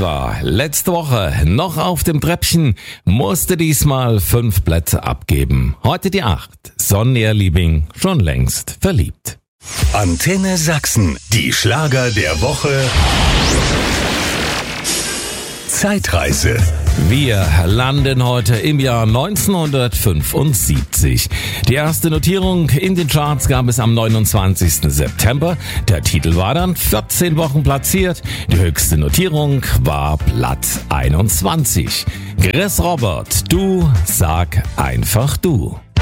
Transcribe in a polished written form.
war letzte Woche noch auf dem Treppchen, musste diesmal 5 Plätze abgeben. Heute die 8. Sonja Liebing, schon längst verliebt. Antenne Sachsen, die Schlager der Woche. Zeitreise. Wir landen heute im Jahr 1975. Die erste Notierung in den Charts gab es am 29. September. Der Titel war dann 14 Wochen platziert. Die höchste Notierung war Platz 21. Chris Robert, du sag einfach du.